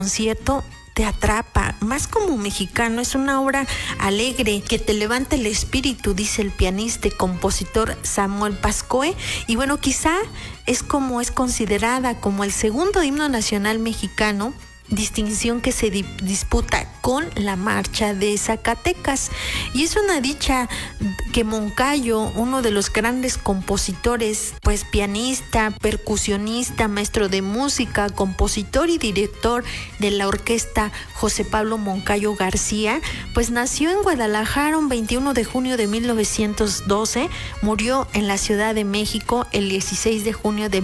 concierto te atrapa, más como mexicano, es una obra alegre que te levanta el espíritu, dice el pianista y compositor Samuel Pascoe, y bueno, quizá es considerada como el segundo himno nacional mexicano, distinción que se disputa con la marcha de Zacatecas, y es una dicha que Moncayo, uno de los grandes compositores, pues pianista, percusionista, maestro de música, compositor y director de la orquesta José Pablo Moncayo García, pues nació en Guadalajara un 21 de junio de 1912, murió en la Ciudad de México el 16 de junio de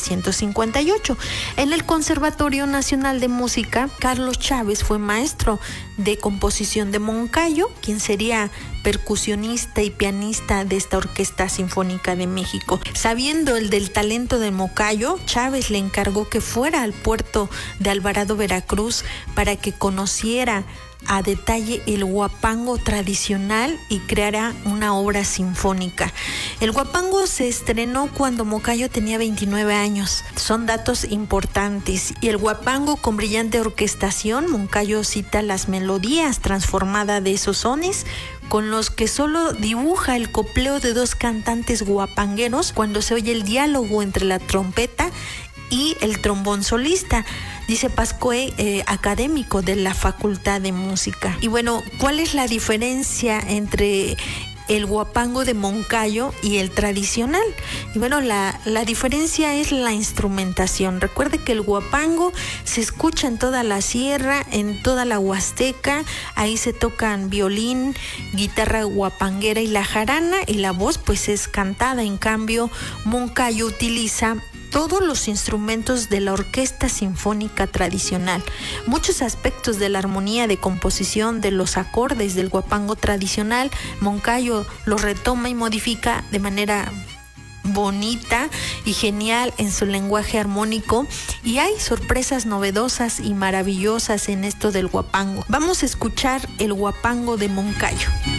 1958. En el Conservatorio Nacional de Música, Carlos Chávez fue maestro de composición de Moncayo, quien sería percusionista y pianista de esta Orquesta Sinfónica de México. Sabiendo el del talento de Moncayo, Chávez le encargó que fuera al puerto de Alvarado, Veracruz, para que conociera a detalle el huapango tradicional y creara una obra sinfónica. El huapango se estrenó cuando Moncayo tenía 29 años. Son datos importantes. Y el huapango, con brillante orquestación, Moncayo cita las melodías transformadas de esos sones, con los que solo dibuja el copleo de dos cantantes guapangueros cuando se oye el diálogo entre la trompeta y el trombón solista, dice Pascoe, académico de la Facultad de Música. Y bueno, ¿cuál es la diferencia entre el huapango de Moncayo y el tradicional? Y bueno, la diferencia es la instrumentación. Recuerde que el huapango se escucha en toda la sierra, en toda la Huasteca. Ahí se tocan violín, guitarra huapanguera y la jarana, y la voz pues es cantada. En cambio, Moncayo utiliza todos los instrumentos de la orquesta sinfónica tradicional. Muchos aspectos de la armonía de composición de los acordes del huapango tradicional, Moncayo los retoma y modifica de manera bonita y genial en su lenguaje armónico, y hay sorpresas novedosas y maravillosas en esto del huapango. Vamos a escuchar el huapango de Moncayo.